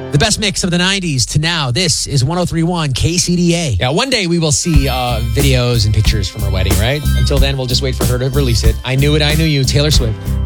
The best mix of the 90s to now. This is 103.1 KCDA. Yeah, one day we will see videos and pictures from her wedding, right? Until then, we'll just wait for her to release it. I Knew It, I Knew You, Taylor Swift.